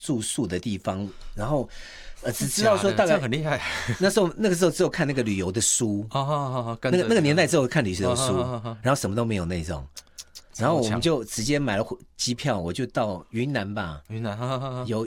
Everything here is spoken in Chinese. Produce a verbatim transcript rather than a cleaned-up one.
住宿的地方，然后呃只知道说大概很厉害。 那时候那个时候只有看那个旅游的书， 好好好好， 那个那个年代只有看旅游的书， 好好好好然后什么都没有那种。然后我们就直接买了机票，我就到云南吧。 云南， 有